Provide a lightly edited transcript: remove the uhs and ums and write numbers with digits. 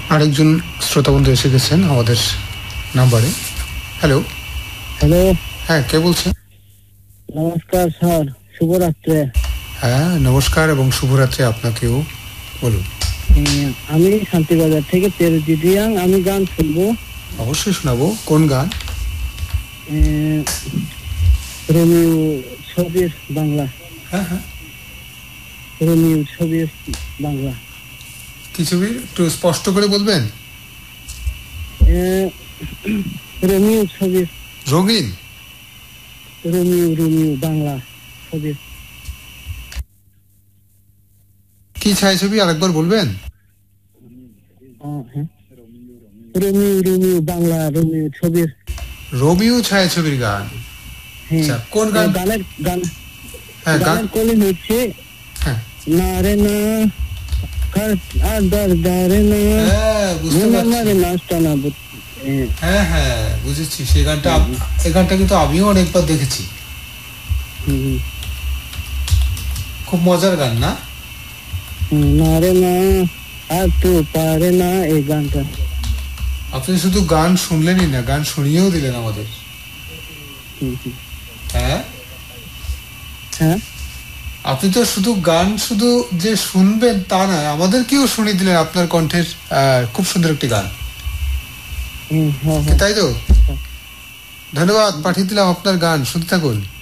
আরেকজন শ্রোতা বন্ধু এসে গেছেন আমাদের নাম্বারে। হ্যালো। হ্যালো। হ্যাঁ, কে বলছেন? নমস্কার স্যার, শুভরাত্রি। হ্যাঁ, নমস্কার এবং শুভরাত্রি আপনাকেও। বলুন। আমি শান্তিবাজার থেকে পেরুজিডিয়াং। আমি গান শুনবো। অবশ্যই শোনাবো। কোন গান? রোমিও ছবির বাংলা। হ্যাঁ হ্যাঁ, রোমিও ছবির বাংলা। কি ছবি একটু স্পষ্ট করে বলবেন? রোমিও ছবির। রঙিন। রোমিও বাংলা ছবির। কি ছায়াছবি আরেকবার বলবেন? হ্যাঁ, রোমিও বাংলা, রোমিও ছবির। রোমিও ছায়াছবির গান। আচ্ছা, কোন গান? গানের গান। হ্যাঁ, গান গানের কলি হচ্ছে হ্যাঁ না রে না, দারে না, হ্যাঁ, বুঝতে পারছি। নাচটা না। হ্যাঁ হ্যাঁ, বুঝেছি সেই গানটা। এই গানটা কিন্তু আমিও অনেকবার দেখেছি। খুব মজার গান না? না রে না, আর তো পারে না, এই গানটা। আপনি শুধু গান শুনলেনই না, গান শুনিয়েও দিলেন আমাদের। হ্যাঁ হ্যাঁ, আপনি তো শুধু গান শুধু যে শুনবেন তা নয়, আমাদেরকেও শুনিয়ে দিলেন আপনার কণ্ঠের খুব সুন্দর একটি গান। তাই তো? ধন্যবাদ, পাঠিয়ে দিলাম আপনার গান, শুনতে থাকুন।